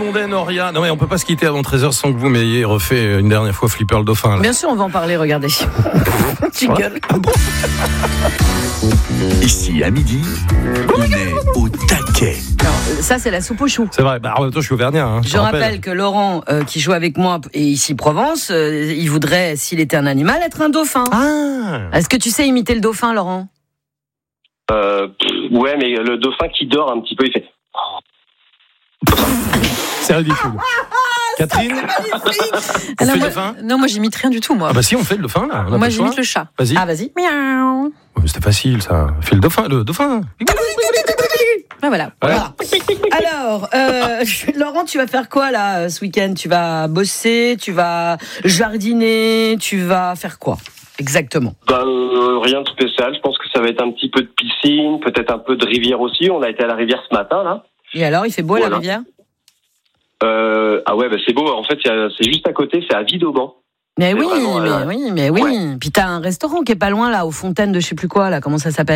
Blondin, Noria. Non mais on peut pas se quitter avant 13h sans que vous m'ayez refait une dernière fois Flipper le dauphin. Là. Bien sûr, on va en parler, regardez. Tu gueules. Ah bon. Ici, à midi, on est au taquet. Alors, ça, c'est la soupe aux choux. C'est vrai, en même temps, je suis auvergnat. Hein, je rappelle que Laurent, qui joue avec moi, et ici Provence, il voudrait, s'il était un animal, être un dauphin. Ah. Est-ce que tu sais imiter le dauphin, Laurent ? Ouais, mais le dauphin qui dort un petit peu, il fait... C'est ridicule. Catherine, on fait le dauphin ? Non, moi j'imite rien du tout, moi. Ah bah si, on fait le dauphin là. Moi j'imite le chat. Vas-y. Ah, vas-y. Miaou. C'était facile ça. Fais le dauphin, le dauphin. Ah, voilà. Alors, Laurent, tu vas faire quoi là ce week-end ? Tu vas bosser, tu vas jardiner, tu vas faire quoi exactement ? Rien de spécial. Je pense que ça va être un petit peu de piscine, peut-être un peu de rivière aussi. On a été à la rivière ce matin là. Et alors, il fait beau la rivière ? Ah ouais, c'est beau. En fait, c'est juste à côté, c'est à Vidauban. Mais oui. Ouais. Puis t'as un restaurant qui est pas loin là, aux Fontaines de je sais plus quoi là. Comment ça s'appelle ?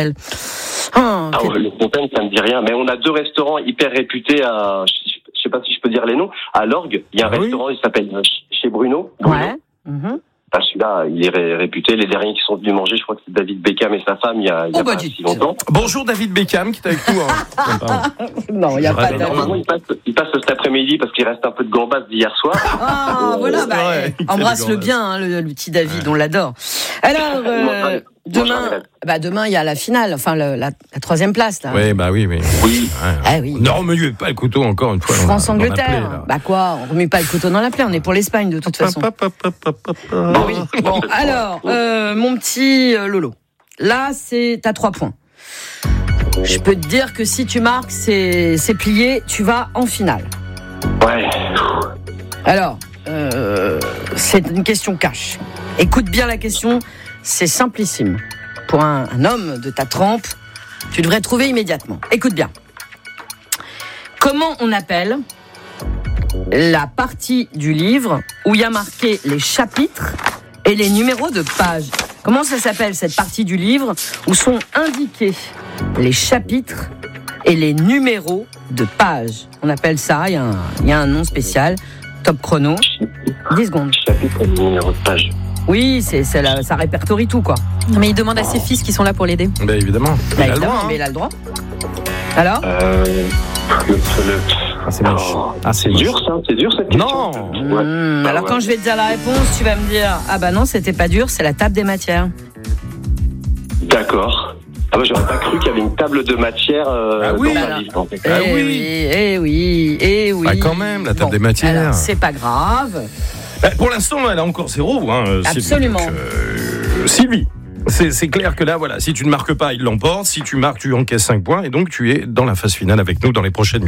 Le Fontaine, ça me dit rien. Mais on a 2 restaurants hyper réputés à, je sais pas si je peux dire les noms. À l'Orgue, il y a un restaurant, il s'appelle chez Bruno. Ouais. Celui-là, il est réputé. Les derniers qui sont venus manger, je crois que c'est David Beckham et sa femme il y a pas si longtemps. Bonjour David Beckham qui est avec nous. Hein. Non, il n'y a pas de Normalement, il passe cet après-midi parce qu'il reste un peu de gambas d'hier soir. Ah, voilà, embrasse-le bien, hein, le petit David, on l'adore. Alors, demain, il y a la finale, enfin la 3e place. Là. Oui, bah oui. Oui. Ah, oui. Ne remuez pas le couteau encore une fois. France-Angleterre. Bah quoi, on remue pas le couteau dans la plaie, on est pour l'Espagne de toute façon. Oui. Bon, alors, mon petit Lolo, là, t'as 3 points. Je peux te dire que si tu marques, c'est plié, tu vas en finale. Ouais. Alors, c'est une question cash. Écoute bien la question, c'est simplissime. Pour un homme de ta trempe, tu devrais trouver immédiatement. Écoute bien. Comment on appelle la partie du livre où il y a marqué les chapitres et les numéros de pages? Comment ça s'appelle cette partie du livre où sont indiqués les chapitres et les numéros de pages? On appelle ça, il y a un nom spécial. Top chrono. 10 secondes. Chapitre et numéro de page. Oui, ça répertorie tout, quoi. Non, mais il demande à ses fils qui sont là pour l'aider. Bah évidemment. Mais il a le droit. Alors c'est moche. C'est dur ça, c'est dur cette question. Non. Alors quand je vais te dire la réponse, tu vas me dire ah bah non, c'était pas dur, c'est la table des matières. D'accord. Ah bah j'aurais pas cru qu'il y avait une table de matière dans un livre. Eh oui. Bah quand même, la table des matières. Alors, c'est pas grave. Pour l'instant, elle a encore 0. Hein, absolument. Sylvie, c'est clair que là, voilà, si tu ne marques pas, il l'emporte. Si tu marques, tu encaisses 5 points. Et donc, tu es dans la phase finale avec nous dans les prochaines minutes.